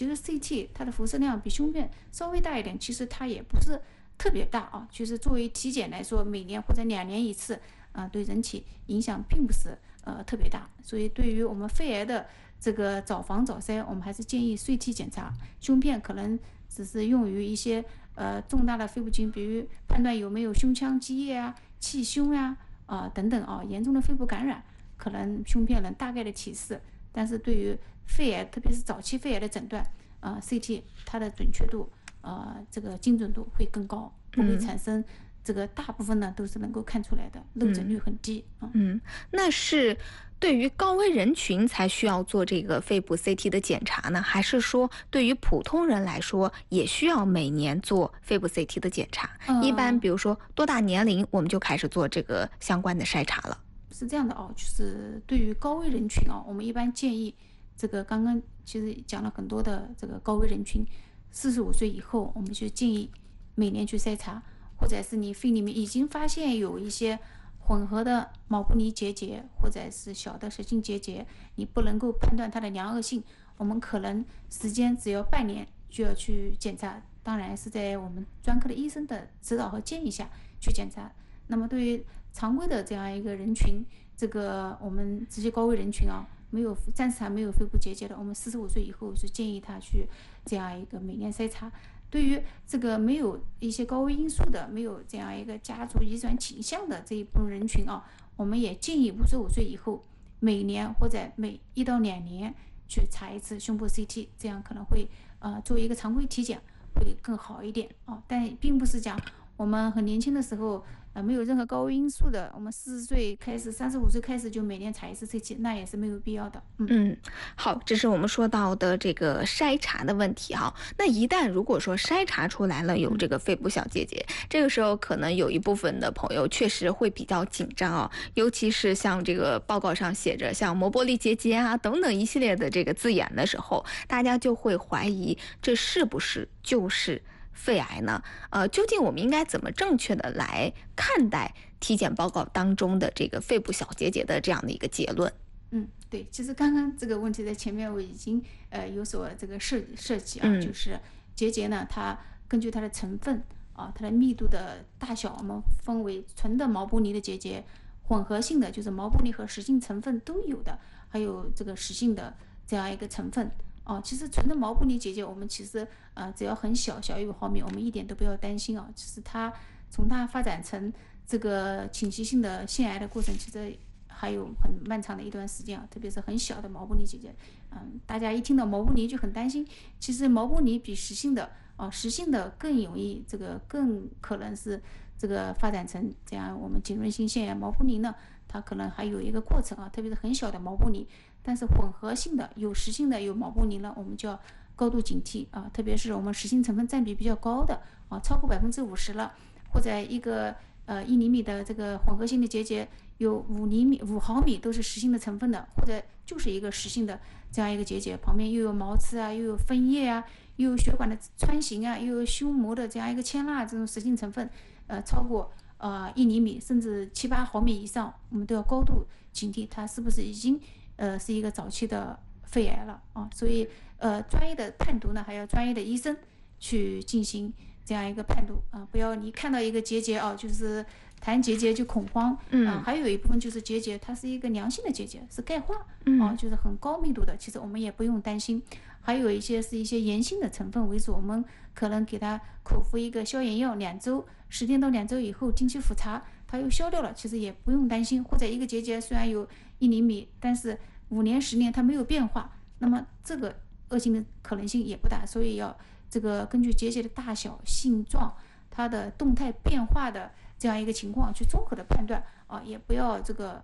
其实 CT 它的辐射量比胸片稍微大一点，其实它也不是特别大啊。就是作为体检来说，每年或者2年一次，对人体影响并不是特别大。所以对于我们肺癌的这个早防早筛，我们还是建议 CT 检查。胸片可能只是用于一些重大的肺部疾病，比如判断有没有胸腔积液啊、气胸呀等等啊，严重的肺部感染，可能胸片能大概的提示。但是对于肺癌，特别是早期肺癌的诊断，CT 它的准确度这个精准度会更高，不会产生这个大部分呢都是能够看出来的，漏诊率很低。 那是对于高危人群才需要做这个肺部 CT 的检查呢，还是说对于普通人来说也需要每年做肺部 CT 的检查？一般比如说多大年龄我们就开始做这个相关的筛查了？ 是这样的就是对于高危人群我们一般建议这个刚刚其实讲了很多的这个高危人群，45岁以后我们就建议每年去筛查，或者是你肺里面已经发现有一些混合的毛不尼结节或者是小的实性结节，你不能够判断它的良恶性，我们可能时间只要半年就要去检查，当然是在我们专科的医生的指导和建议下去检查。那么对于常规的这样一个人群，这个我们这些高危人群暂时还没有肺部结节的，我们45岁以后是建议他去这样一个每年筛查。对于这个没有一些高危因素的，没有这样一个家族遗传倾向的这一部分人群我们也建议55岁以后每年或者每1到2年去查一次胸部 CT， 这样可能会做一个常规体检会更好一点但并不是讲我们很年轻的时候没有任何高危因素的，我们40岁开始35岁开始就每年查一次 CT， 那也是没有必要的。 好，这是我们说到的这个筛查的问题那一旦如果说筛查出来了有这个肺部小结节，这个时候可能有一部分的朋友确实会比较紧张尤其是像这个报告上写着像膜玻璃结节等等一系列的这个字眼的时候，大家就会怀疑这是不是就是肺癌呢？究竟我们应该怎么正确的来看待体检报告当中的这个肺部小结节的这样的一个结论？ 对，其实刚刚这个问题在前面我已经有所这个设计就是结节呢，它根据它的成分它的密度的大小，我们分为纯的毛玻璃的结节，混合性的就是毛玻璃和实性成分都有的，还有这个实性的这样一个成分。其实纯的毛玻璃结节，我们其实只要很小，小于5毫米，我们一点都不要担心其实它从它发展成这个侵袭性的腺癌的过程，其实还有很漫长的一段时间特别是很小的毛玻璃结节，大家一听到毛玻璃就很担心，其实毛玻璃比实性的更容易更可能是这个发展成这样我们浸润性腺癌。毛玻璃呢，它可能还有一个过程特别是很小的毛玻璃，但是混合性的有实性的有毛玻璃呢，我们就要高度警惕特别是我们实性成分占比比较高的超过50%了，或者一个1厘米的这个混合性的结节有5毫米都是实性的成分的，或者就是一个实性的这样一个结节，旁边又有毛刺又有分叶又有血管的穿行又有胸膜的这样一个牵拉，这种实性成分超过1厘米甚至7、8毫米以上，我们都要高度警惕它是不是已经是一个早期的肺癌了所以专业的判读呢，还要专业的医生去进行这样一个判读不要你看到一个结节就是谈结节就恐慌还有一部分就是结节它是一个良性的结节，是钙化就是很高密度的，其实我们也不用担心。还有一些是一些炎性的成分为主，我们可能给它口服一个消炎药2周，10天到2周以后定期复查，它又消掉了，其实也不用担心。或者一个结节虽然有1厘米，但是5年10年它没有变化，那么这个恶性的可能性也不大，所以要这个根据结节的大小、性状、它的动态变化的这样一个情况去综合的判断也不要这个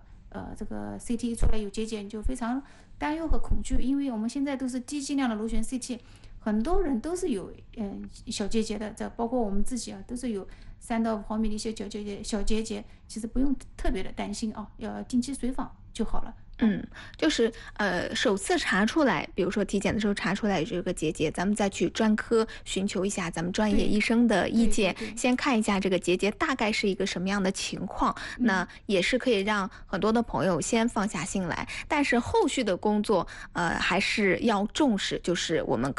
CT 出来有结节你就非常担忧和恐惧，因为我们现在都是低剂量的螺旋 CT， 很多人都是有小结节的，这包括我们自己都是有3到5毫米的一些小结节，其实不用特别的担心要定期随访就好了。 就是首次查出来，比如说体检的时候查出来这个结节，咱们再去专科寻求一下咱们专业医生的意见，先看一下这个结节大概是一个什么样的情况，那也是可以让很多的朋友先放下心来。但是后续的工作还是要重视，就是我们